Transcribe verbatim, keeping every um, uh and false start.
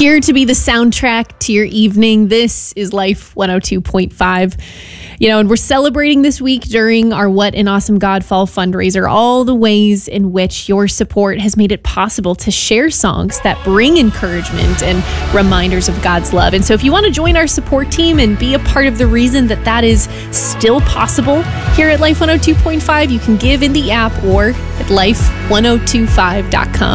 Here to be the soundtrack to your evening. This is Life one oh two point five. You know, and we're celebrating this week during our What an Awesome God Fall fundraiser, all the ways in which your support has made it possible to share songs that bring encouragement and reminders of God's love. And so if you want to join our support team and be a part of the reason that that is still possible here at Life one oh two point five, you can give in the app or at life ten twenty-five dot com.